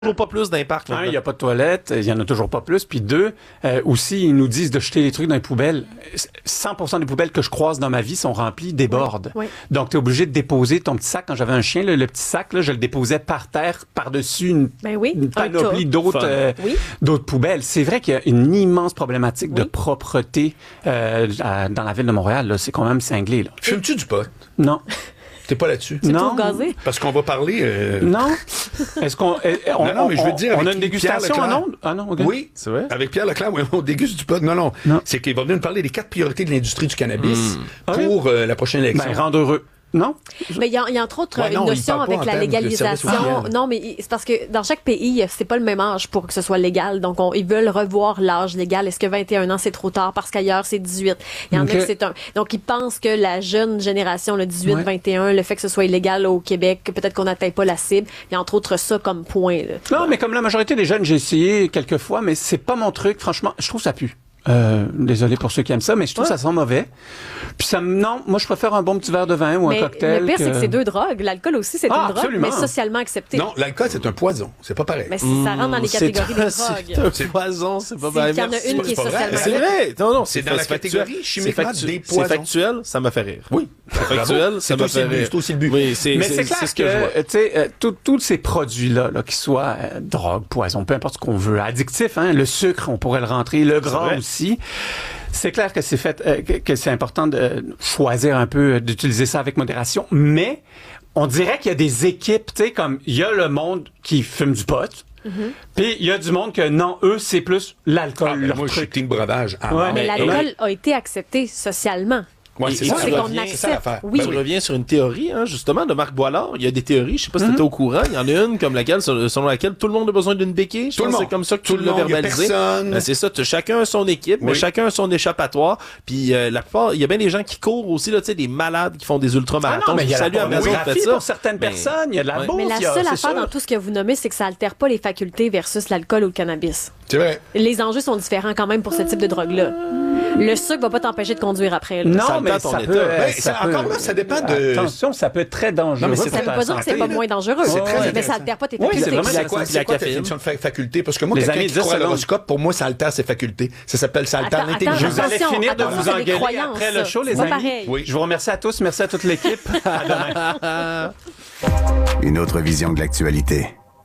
toujours pas plus d'impact. Un, il n'y a pas de toilettes, il y en a toujours pas plus. Puis deux, aussi, ils nous disent de jeter les trucs dans les poubelles. 100% des poubelles que je croise dans ma vie sont remplies, débordent. Oui. Donc, tu es obligé de déposer ton petit sac. Quand j'avais un chien, le petit sac, là, je le déposais par terre, par-dessus une panoplie d'autres d'autres poubelles. C'est vrai qu'il y a une immense problématique de propreté dans la ville de Montréal. Là. C'est quand même cinglé. Là. Fumes-tu du pot? Non. T'es pas là-dessus? C'est tout gazé? Parce qu'on va parler... Non. Est-ce qu'on... non, mais je veux te dire... On a une dégustation en ondes? Ah non, okay. Oui. C'est vrai? Avec Pierre Leclerc, oui, on déguste du pot. Non. C'est qu'il va venir nous parler des 4 priorités de l'industrie du cannabis pour la prochaine élection. Ben, rendre heureux. Non? Mais il y a entre autres une notion avec la légalisation. Non, mais c'est parce que dans chaque pays, c'est pas le même âge pour que ce soit légal. Donc, ils veulent revoir l'âge légal. Est-ce que 21 ans, c'est trop tard? Parce qu'ailleurs, c'est 18. Il y en a que c'est un... Donc, ils pensent que la jeune génération, le 18-21, le fait que ce soit illégal au Québec, peut-être qu'on n'atteint pas la cible. Il y a entre autres ça comme point. Là. Non, mais comme la majorité des jeunes, j'ai essayé quelques fois, mais c'est pas mon truc. Franchement, je trouve ça pue. Désolé pour ceux qui aiment ça, mais je trouve que ça sent mauvais. Puis non, moi je préfère un bon petit verre de vin ou un cocktail. Le pire, c'est que c'est deux drogues. L'alcool aussi, c'est une drogue, absolument. mais socialement accepté. Non, l'alcool, c'est un poison. C'est pas pareil. Mais ça rentre dans les catégories des drogues. C'est un poison, c'est pas pareil. Il y en a une qui est socialement C'est vrai. Non, c'est dans la catégorie chimiquement des poisons. C'est factuel, ça m'a fait rire. Oui. C'est factuel, ça m'a fait rire. C'est aussi le but. Oui, mais c'est clair que, tu sais, tous ces produits-là, qu'ils soient drogue, poison, peu importe ce qu'on veut, addictifs, hein, le sucre, on pourrait le rentrer, le gras aussi. C'est clair que que c'est important de choisir un peu, d'utiliser ça avec modération, mais on dirait qu'il y a des équipes, tu sais, comme il y a le monde qui fume du pot, puis il y a du monde que non, eux, c'est plus l'alcool. Moi, je suis team breuvage. Mais l'alcool a été accepté socialement. Ouais, c'est ça. C'est qu'on accepte. Oui. Tu reviens sur une théorie, hein, justement, de Marc Boilard. Il y a des théories, je sais pas si tu étais au courant. Il y en a une comme laquelle, selon laquelle tout le monde a besoin d'une béquille. Je pense que c'est comme ça que tu l'as verbalisé. C'est ça. Chacun a son équipe, mais chacun a son échappatoire. Puis la plupart, il y a bien des gens qui courent aussi, là, tu sais, des malades qui font des ultramarathons. Mais il y a la pornographie pour certaines personnes. Il y a de la bouffe. Mais la seule affaire dans tout ce que vous nommez, c'est que ça altère pas les facultés versus l'alcool ou le cannabis. C'est vrai. Les enjeux sont différents quand même pour ce type de drogue-là. Le sucre va pas t'empêcher de conduire après. Là. Non, mais ça peut... encore là, ça dépend de... Attention, ça peut être très dangereux. Non, mais ça veut pas dire que c'est pas moins dangereux. Mais ça altère pas tes facultés. C'est quoi ta définition de faculté? Parce que moi, quelqu'un qui croit à l'horoscope, pour moi, ça altère ses facultés. Ça altère l'intelligence. Vous allez finir de vous engueuler après le show, les amis. Je vous remercie à tous. Merci à toute l'équipe. À demain. Une autre vision de l'actualité.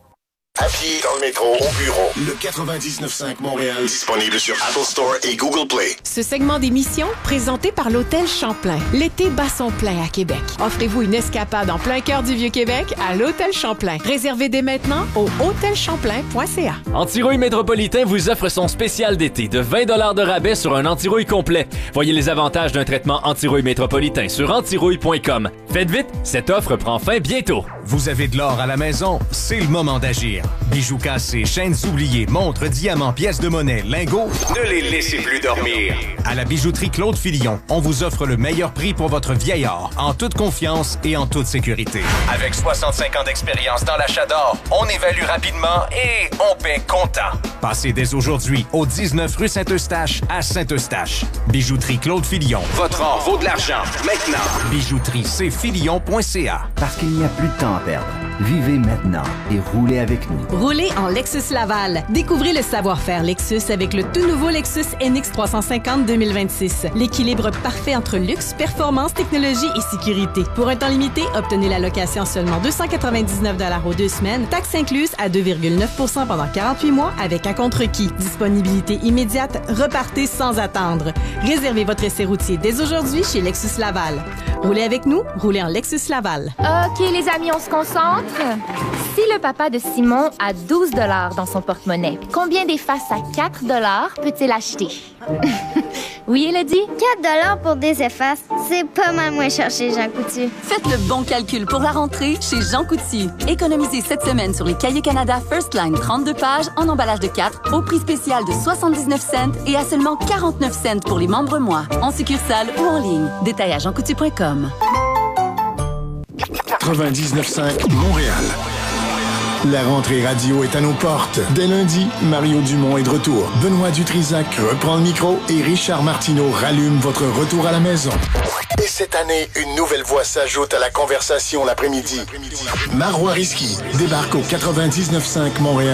À pied, dans le métro, au bureau. Le 99.5 Montréal. Disponible sur Apple Store et Google Play. Ce segment d'émission, présenté par l'Hôtel Champlain. L'été bat son plein à Québec. Offrez-vous une escapade en plein cœur du Vieux-Québec à l'Hôtel Champlain. Réservez dès maintenant au hôtelchamplain.ca. Antirouille Métropolitain vous offre son spécial d'été de 20 $ de rabais sur un antirouille complet. Voyez les avantages d'un traitement antirouille métropolitain sur antirouille.com. Faites vite, cette offre prend fin bientôt. Vous avez de l'or à la maison, c'est le moment d'agir. Bijoux cassés, chaînes oubliées, montres, diamants, pièces de monnaie, lingots, ne les laissez plus dormir. À la bijouterie Claude Fillon, on vous offre le meilleur prix pour votre vieil or, en toute confiance et en toute sécurité. Avec 65 ans d'expérience dans l'achat d'or, on évalue rapidement et on paie comptant. Passez dès aujourd'hui au 19 rue Saint-Eustache à Saint-Eustache. Bijouterie Claude Fillon. Votre or vaut de l'argent, maintenant. Bijouterie cfillon.ca. Parce qu'il n'y a plus de temps à perdre. Vivez maintenant et roulez avec nous. Roulez en Lexus Laval. Découvrez le savoir-faire Lexus avec le tout nouveau Lexus NX 350 2026. L'équilibre parfait entre luxe, performance, technologie et sécurité. Pour un temps limité, obtenez la location seulement 299 $ aux 2 semaines, taxes incluses à 2,9 % pendant 48 mois avec un contre-requis. Disponibilité immédiate, repartez sans attendre. Réservez votre essai routier dès aujourd'hui chez Lexus Laval. Roulez avec nous, roulez en Lexus Laval. OK, les amis, on se concentre. Si le papa de Simon a 12 $ dans son porte-monnaie, combien d'effaces à 4 $ peut-il acheter? Oui, Elodie? 4 $ pour des effaces, c'est pas mal moins cher chez Jean Coutu. Faites le bon calcul pour la rentrée chez Jean Coutu. Économisez cette semaine sur les Cahiers Canada First Line 32 pages en emballage de 4 au prix spécial de 79 cents et à seulement 49 cents pour les membres mois. En succursale ou en ligne. Détail à jeancoutu.com. 99.5 Montréal. La rentrée radio est à nos portes. Dès lundi, Mario Dumont est de retour. Benoît Dutrisac reprend le micro et Richard Martineau rallume votre retour à la maison. Et cette année, une nouvelle voix s'ajoute à la conversation l'après-midi. Marois Risky débarque au 99.5 Montréal.